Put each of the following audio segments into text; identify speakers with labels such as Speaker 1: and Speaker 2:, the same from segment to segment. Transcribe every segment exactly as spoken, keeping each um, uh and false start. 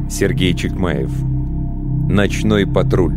Speaker 1: Сергей Чекмаев. Ночной патруль.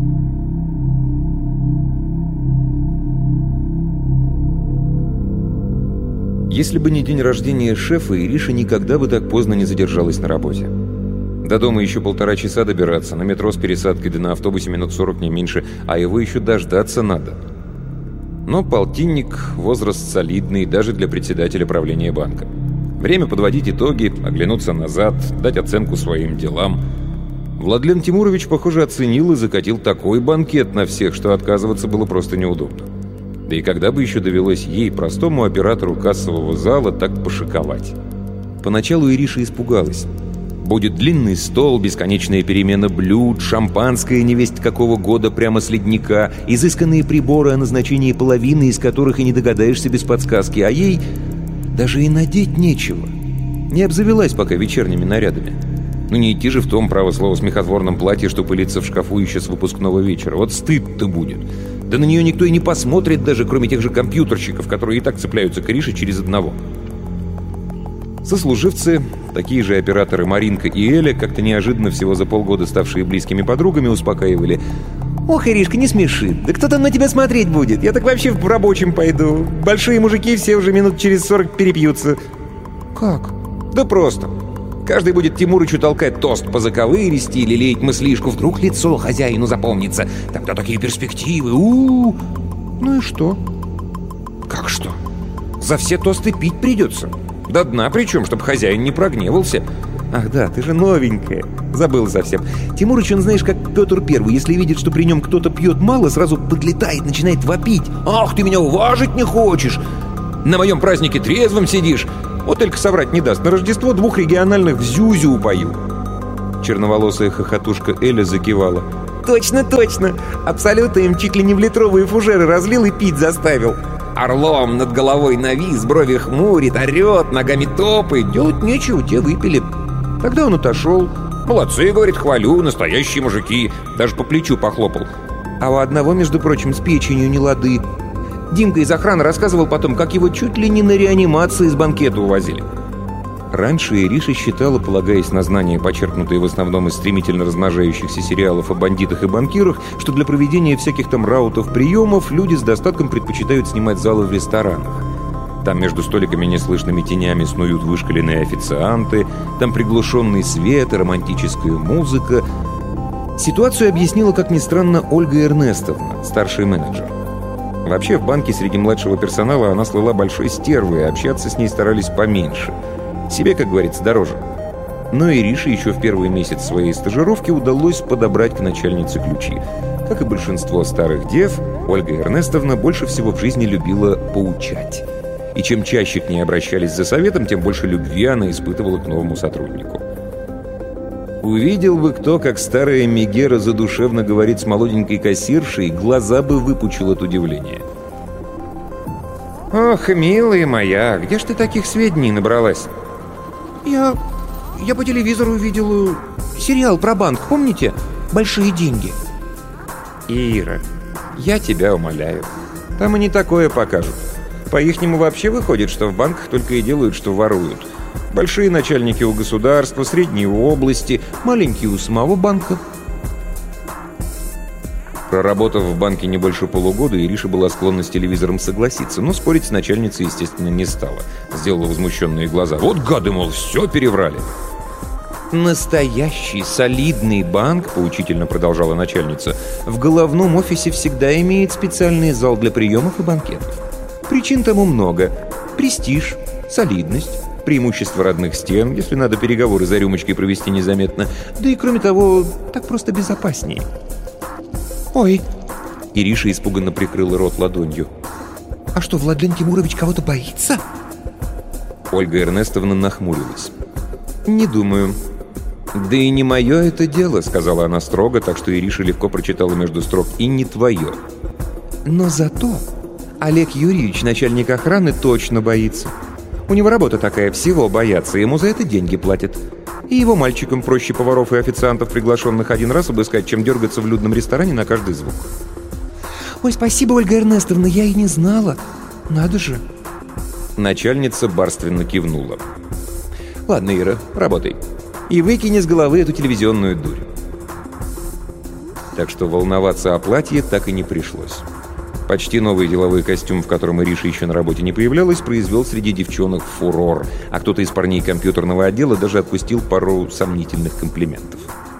Speaker 1: Если бы не день рождения шефа, Ириша никогда бы так поздно не задержалась на работе. До дома еще полтора часа добираться, на метро с пересадкой, да на автобусе минут сорок, не меньше, а его еще дождаться надо. Но полтинник – возраст солидный даже для председателя правления банка. Время подводить итоги, оглянуться назад, дать оценку своим делам. Владлен Тимурович, похоже, оценил и закатил такой банкет на всех, что отказываться было просто неудобно. Да и когда бы еще довелось ей, простому оператору кассового зала, так пошиковать? Поначалу Ириша испугалась. Будет длинный стол, бесконечная перемена блюд, шампанское невесть какого года прямо с ледника, изысканные приборы, о назначении половины из которых и не догадаешься без подсказки, а ей даже и надеть нечего. Не обзавелась пока вечерними нарядами. Ну не идти же в том, право слово, смехотворном платье, что пылится в шкафу еще с выпускного вечера. Вот стыд-то будет. Да на нее никто и не посмотрит даже, кроме тех же компьютерщиков, которые и так цепляются к Ирише через одного. Сослуживцы, такие же операторы Маринка и Эля, как-то неожиданно всего за полгода ставшие близкими подругами, успокаивали. «Ох, Иришка, не смеши. Да кто там на тебя смотреть будет? Я так вообще в рабочем пойду. Большие мужики все уже минут через сорок перепьются». «Как?» «Да просто. Каждый будет Тимурычу толкать тост по заковыристи или леять мыслишку. Вдруг лицо хозяину запомнится. Тогда такие перспективы. У-у-у. Ну и что?» «Как что? За все тосты пить придется. До дна причем, чтобы хозяин не прогневался». «Ах да, ты же новенькая. Забыл совсем. Тимурыч, он, знаешь, как Петр Первый. Если видит, что при нем кто-то пьет мало, сразу подлетает, начинает вопить. Ах, ты меня уважить не хочешь! На моем празднике трезвым сидишь. Вот только соврать не даст. На Рождество двух региональных в Зюзю упою». Черноволосая хохотушка Эля закивала. «Точно, точно. Абсолютно им чуть ли не в литровые фужеры разлил и пить заставил. Орлом над головой навис, брови хмурит, орет, ногами топает. Делать нечего, те выпили. Тогда он отошел. «Молодцы, — говорит, — хвалю, настоящие мужики». Даже по плечу похлопал. А у одного, между прочим, с печенью не лады. Димка из охраны рассказывал потом, как его чуть ли не на реанимации с банкета увозили. Раньше Ириша считала, полагаясь на знания, почерпнутые в основном из стремительно размножающихся сериалов о бандитах и банкирах, что для проведения всяких там раутов-приемов люди с достатком предпочитают снимать залы в ресторанах. Там между столиками неслышными тенями снуют вышкаленные официанты, там приглушенный свет и романтическая музыка. Ситуацию объяснила, как ни странно, Ольга Эрнестовна, старший менеджер. Вообще, в банке среди младшего персонала она слыла большой стервой, и общаться с ней старались поменьше. Себе, как говорится, дороже. Но Ирише еще в первый месяц своей стажировки удалось подобрать к начальнице ключи. Как и большинство старых дев, Ольга Эрнестовна больше всего в жизни любила поучать. И чем чаще к ней обращались за советом, тем больше любви она испытывала к новому сотруднику. Увидел бы кто, как старая Мегера задушевно говорит с молоденькой кассиршей, глаза бы выпучил от удивления. «Ох, милая моя, где ж ты таких сведений набралась?» «Я... я по телевизору видела сериал про банк, помните? Большие деньги». «Ира, я тебя умоляю, там и не такое покажут. По-ихнему вообще выходит, что в банках только и делают, что воруют. Большие начальники у государства, средние у области, маленькие у самого банка». Проработав в банке не больше полугода, Ириша была склонна с телевизором согласиться, но спорить с начальницей, естественно, не стала. Сделала возмущенные глаза. «Вот гады, мол, все переврали». «Настоящий солидный банк, — поучительно продолжала начальница, — в головном офисе всегда имеет специальный зал для приемов и банкетов. Причин тому много. Престиж, солидность, преимущество родных стен, если надо переговоры за рюмочкой провести незаметно. Да и, кроме того, так просто безопаснее». «Ой!» — Ириша испуганно прикрыла рот ладонью. «А что, Владлен Тимурович кого-то боится?» Ольга Эрнестовна нахмурилась. «Не думаю». «Да и не мое это дело», — сказала она строго, так что Ириша легко прочитала между строк, «и не твое». «Но зато Олег Юрьевич, начальник охраны, точно боится. У него работа такая, всего бояться, ему за это деньги платят. И его мальчикам проще поваров и официантов, приглашенных один раз, обыскать, чем дергаться в людном ресторане на каждый звук». «Ой, спасибо, Ольга Эрнестовна, я и не знала. Надо же». Начальница барственно кивнула. «Ладно, Ира, работай. и выкини с головы эту телевизионную дурь. Так что волноваться о платье так и не пришлось. Почти новый деловой костюм, в котором Ириша еще на работе не появлялась, произвел среди девчонок фурор, а кто-то из парней компьютерного отдела даже отпустил пару сомнительных комплиментов.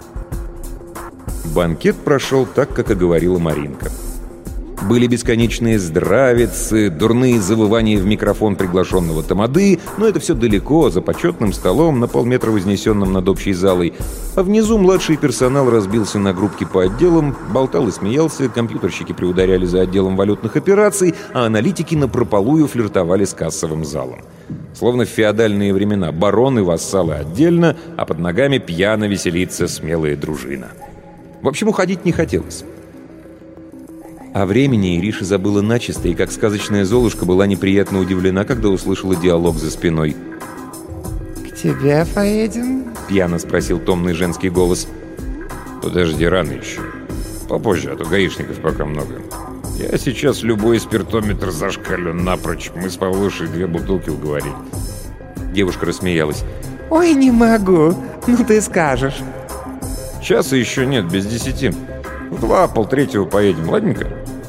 Speaker 1: Банкет прошел так, как и говорила Маринка. Были бесконечные здравицы, дурные завывания в микрофон приглашенного тамады, но это все далеко, за почетным столом, на полметра вознесенным над общей залой. А внизу младший персонал разбился на группки по отделам, болтал и смеялся, компьютерщики приударяли за отделом валютных операций, а аналитики напропалую флиртовали с кассовым залом. Словно в феодальные времена, бароны-вассалы отдельно, а под ногами пьяно веселится смелая дружина. В общем, уходить не хотелось. О времени Ириша забыла начисто, и как сказочная Золушка была неприятно удивлена, когда услышала диалог за спиной.
Speaker 2: «К тебе поедем?» —
Speaker 1: пьяно спросил томный женский голос.
Speaker 3: «Подожди, рано еще. Попозже, а то гаишников пока много. Я сейчас любой спиртометр зашкалю напрочь. Мы с Павлушей две бутылки уговорили».
Speaker 1: Девушка рассмеялась.
Speaker 2: «Ой, не могу. Ну ты скажешь».
Speaker 3: «Часа еще нет, без десяти. В два, полтретьего поедем, ладненько?»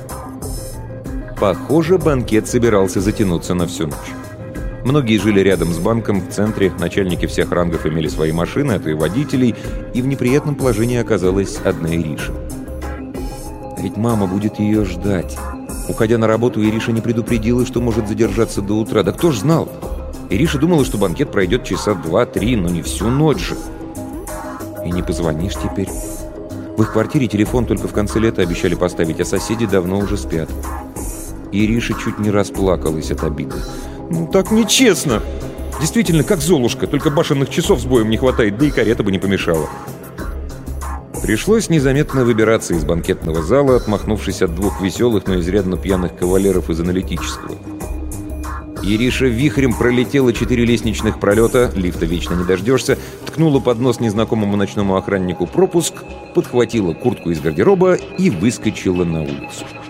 Speaker 1: Похоже, банкет собирался затянуться на всю ночь. Многие жили рядом с банком, в центре, начальники всех рангов имели свои машины, а то и водителей, и в неприятном положении оказалась одна Ириша. А ведь мама будет ее ждать. Уходя на работу, Ириша не предупредила, что может задержаться до утра. Да кто ж знал? Ириша думала, что банкет пройдет часа два-три, но не всю ночь же. И не позвонишь теперь. В их квартире телефон только в конце лета обещали поставить, а соседи давно уже спят. Ириша чуть не расплакалась от обиды. «Ну так нечестно! Действительно, как Золушка, только башенных часов с боем не хватает, да и карета бы не помешала». Пришлось незаметно выбираться из банкетного зала, отмахнувшись от двух веселых, но изрядно пьяных кавалеров из аналитического. Ириша вихрем пролетела четыре лестничных пролета, лифта вечно не дождешься, ткнула под нос незнакомому ночному охраннику пропуск, подхватила куртку из гардероба и выскочила на улицу.